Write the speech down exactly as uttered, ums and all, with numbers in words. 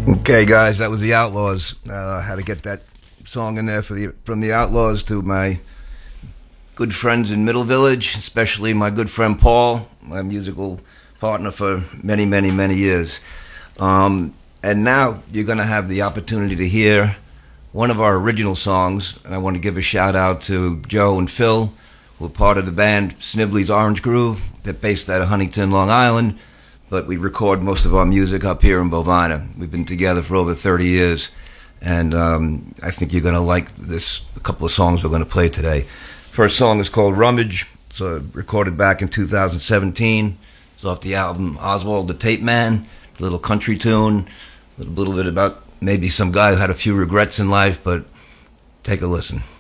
Okay, guys, that was the Outlaws. Uh, had to get that song in there for the from the Outlaws to my good friends in Middle Village, especially my good friend Paul, my musical partner for many, many, many years. Um, and now you're going to have the opportunity to hear one of our original songs, and I want to give a shout out to Joe and Phil, who are part of the band Snibley's Orange Groove. They're based out of Huntington, Long Island, but we record most of our music up here in Bovina. We've been together for over thirty years, and um, I think you're going to like this, a couple of songs we're going to play today. First song is called Rummage. It's uh, recorded back in two thousand seventeen. It's off the album Oswald the Tape Man, a little country tune, a little bit about maybe some guy who had a few regrets in life, but take a listen.